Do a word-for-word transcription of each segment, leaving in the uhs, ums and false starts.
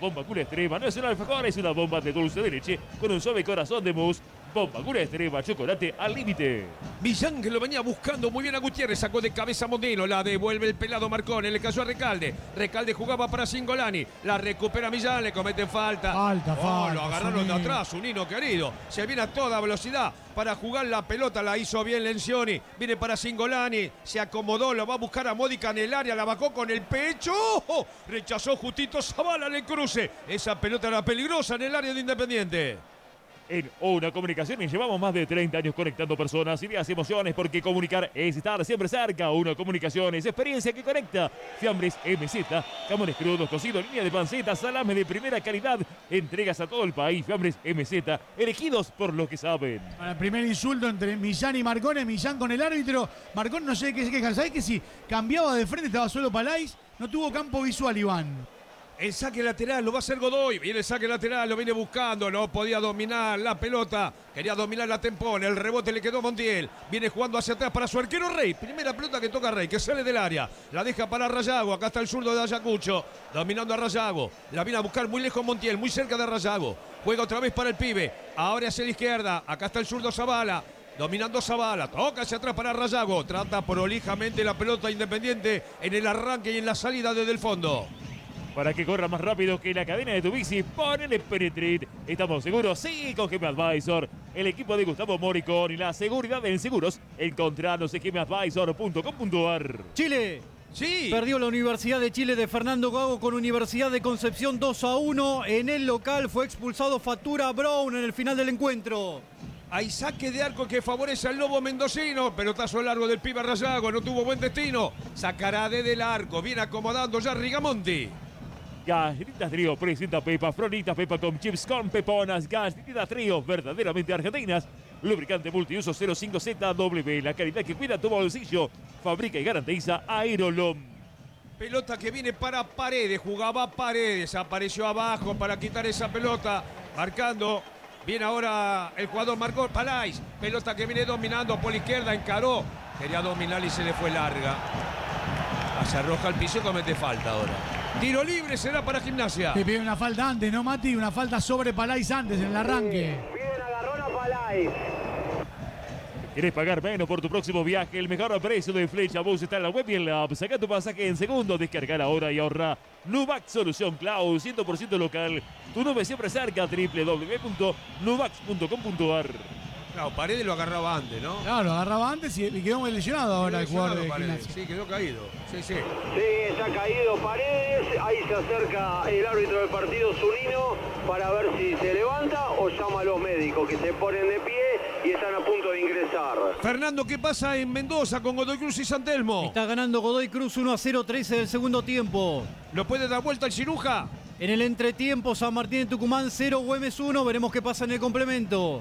bomba cura extrema no es un alfajor, es una bomba de dulce de leche con un suave corazón de mousse. Bomba cura extrema, chocolate al límite. Millán, que lo venía buscando muy bien a Gutiérrez, sacó de cabeza a Mondino, la devuelve el pelado Marcone, le cayó a Recalde. Recalde jugaba para Cingolani, la recupera Millán, le cometen falta. Falta, oh, falta. Lo agarraron Zunino. de atrás, Zunino querido. Se viene a toda velocidad para jugar la pelota, la hizo bien Lencioni. Viene para Cingolani, se acomodó, lo va a buscar a Módica en el área, la bajó con el pecho. ¡Oh! Rechazó justito Zavala en el cruce. Esa pelota era peligrosa en el área de Independiente. En Una Comunicaciones llevamos más de treinta años conectando personas, ideas y emociones, porque comunicar es estar siempre cerca. Una Comunicación es experiencia que conecta. Fiambres M Z, jamones crudos, cocidos, línea de panceta, salame de primera calidad. Entregas a todo el país. Fiambres M Z, elegidos por los que saben. Para el primer insulto entre Millán y Marcone, Millán con el árbitro. Marcone no sé de qué se queja. ¿Sabés que si cambiaba de frente estaba solo Palais? No tuvo campo visual, Iván. El saque lateral lo va a hacer Godoy. Viene el saque lateral, lo viene buscando. No podía dominar la pelota. Quería dominar la Tempón. El rebote le quedó a Montiel. Viene jugando hacia atrás para su arquero Rey. Primera pelota que toca Rey, que sale del área. La deja para Rayago. Acá está el zurdo de Ayacucho. Dominando a Rayago. La viene a buscar muy lejos Montiel, muy cerca de Rayago. Juega otra vez para el pibe. Ahora hacia la izquierda. Acá está el zurdo Zavala. Dominando Zavala, toca hacia atrás para Rayago. Trata prolijamente la pelota Independiente en el arranque y en la salida desde el fondo. Para que corra más rápido que la cadena de tu bici, ponele Penetrit. ¿Estamos seguros? Sí, con G M Advisor. El equipo de Gustavo Moricón y la seguridad en seguros. Encontranos en g m advisor punto com punto a r. Chile. Sí. Perdió la Universidad de Chile de Fernando Gago con Universidad de Concepción dos a uno. En el local fue expulsado Fatura Brown en el final del encuentro. Hay saque de arco que favorece al Lobo Mendocino. Pelotazo largo del pibe Rayago, no tuvo buen destino. Sacará desde el arco, viene acomodando ya Rigamonti. Galletitas Trío presenta Pepa, Fronitas Pepa con chips con peponas. Galletitas Trío, verdaderamente argentinas. Lubricante multiuso cero cinco Z W, la calidad que cuida tu bolsillo. Fabrica y garantiza Aerolom. Pelota que viene para Paredes, jugaba Paredes, apareció abajo para quitar esa pelota, marcando. Viene ahora el jugador Marcó Palais. Pelota que viene dominando por la izquierda, encaró. Quería dominar y se le fue larga. Se arroja al piso y comete falta ahora. Tiro libre será para Gimnasia. Te pide una falta antes, ¿no, Mati? Una falta sobre Palais antes en el arranque. Piden agarrón a Palais. ¿Querés pagar menos por tu próximo viaje? El mejor precio de Flecha Bus está en la web y en la app. Saca tu pasaje en segundo, descargar ahora y ahorra. Nuvax Solución Cloud, cien por ciento local. Tu nube siempre cerca, w w w punto nuvax punto com punto a r. Claro, Paredes lo agarraba antes, ¿no? Claro, lo agarraba antes y quedó muy lesionado ahora el jugador de Gimnasia. Sí, quedó caído. Sí, sí. Sí, está caído Paredes. Ahí se acerca el árbitro del partido, Zunino, para ver si se levanta o llama a los médicos que se ponen de pie y están a punto de ingresar. Fernando, ¿qué pasa en Mendoza con Godoy Cruz y San Telmo? Está ganando Godoy Cruz uno a cero, trece del segundo tiempo. ¿Lo puede dar vuelta el Ciruja? En el entretiempo, San Martín de Tucumán cero, Güemes uno. Veremos qué pasa en el complemento.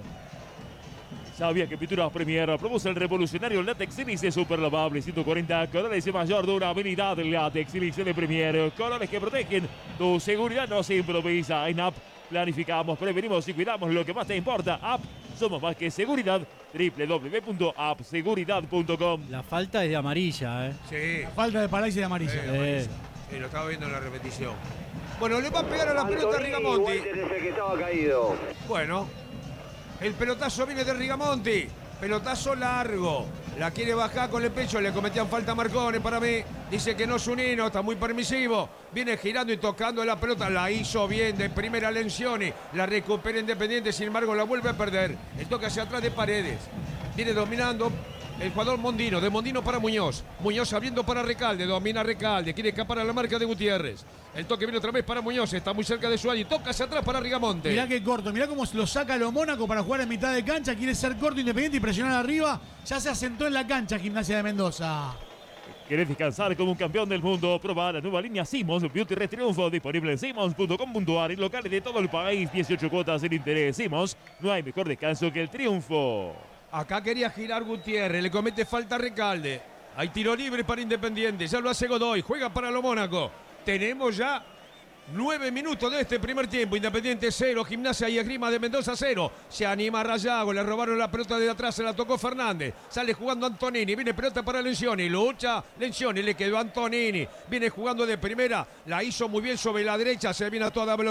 ¿Sabías que Pinturas Premier promueve el revolucionario látex Sílice super lavable ciento cuarenta colores y mayor durabilidad del látex Sílice de Premier? Colores que protegen tu seguridad, no se improvisa. En App planificamos, prevenimos y cuidamos lo que más te importa. App, somos más que seguridad. w w w punto app seguridad punto com. La falta es de amarilla, ¿eh? Sí. Falta de Palais y de amarilla. Eh. Sí, lo estaba viendo en la repetición. Bueno, le va a pegar a la pelota a Rigamonti. Walter es el que estaba caído. Bueno, el pelotazo viene de Rigamonti. Pelotazo largo. La quiere bajar con el pecho. Le cometían falta a Marcone para mí. Dice que no es un hino. Está muy permisivo. Viene girando y tocando la pelota. La hizo bien de primera Lencioni. La recupera Independiente. Sin embargo, la vuelve a perder. El toque hacia atrás de Paredes. Viene dominando el jugador Mondino. De Mondino para Muñoz. Muñoz abriendo para Recalde. Domina Recalde. Quiere escapar a la marca de Gutiérrez. El toque viene otra vez para Muñoz. Está muy cerca de Suárez. Y toca hacia atrás para Rigamonte. Mirá qué corto. Mirá cómo lo saca lo Mónaco para jugar en mitad de cancha. Quiere ser corto, Independiente y presionar arriba. Ya se asentó en la cancha Gimnasia de Mendoza. ¿Querés descansar como un campeón del mundo? Proba la nueva línea Simons Beauty Red Triunfo, disponible en simons punto com punto a r y locales de todo el país. dieciocho cuotas sin interés. Simons, no hay mejor descanso que el triunfo. Acá quería girar Gutiérrez, le comete falta a Recalde. Hay tiro libre para Independiente, ya lo hace Godoy, juega para lo Mónaco. Tenemos ya nueve minutos de este primer tiempo. Independiente cero, Gimnasia y Esgrima de Mendoza cero. Se anima Rayago, le robaron la pelota de atrás, se la tocó Fernández. Sale jugando Antonini, viene pelota para Lencioni, lucha Lencioni, le quedó Antonini. Viene jugando de primera, la hizo muy bien sobre la derecha, se viene a toda velocidad.